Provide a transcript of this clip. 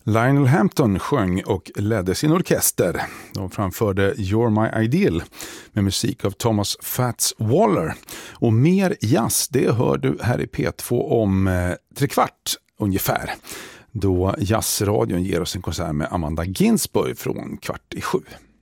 Lionel Hampton sjöng och ledde sin orkester. De framförde You're My Ideal med musik av Thomas Fats Waller. Och mer jazz, det hör du här i P2 om 3/4 ungefär. Då Jazzradion ger oss en konsert med Amanda Ginsburg från 6:15.